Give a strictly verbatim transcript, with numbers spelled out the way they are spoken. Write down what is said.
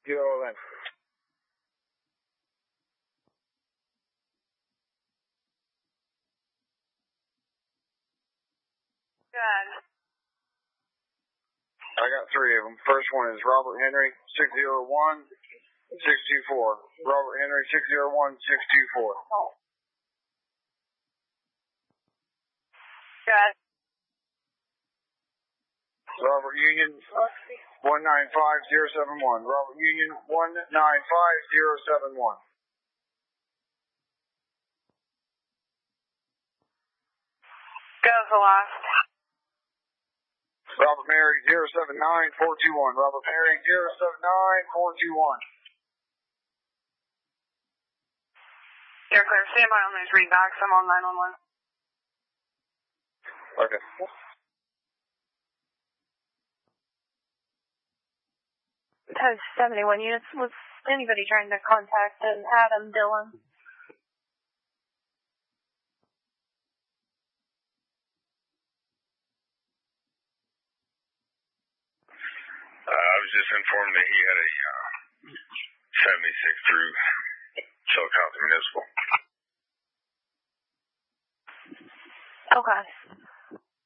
Zero then. Good. I got three of them. First one is Robert Henry, six zero one, six two four. Robert Henry, six zero one, six two four. Good. Robert Union, one nine five zero seven one. Robert Union, one nine five zero seven one. Goes the last. Robert Mary, zero seven nine four two one. Robert Mary, zero seven nine four two one. You're clear. Stand by on those readbacks. I'm on nine one one. Okay. Post seventy-one units. Was anybody trying to contact an Adam Dillon? Uh, I was just informed that he had a uh, seventy-six through Chillicothe Municipal. Okay.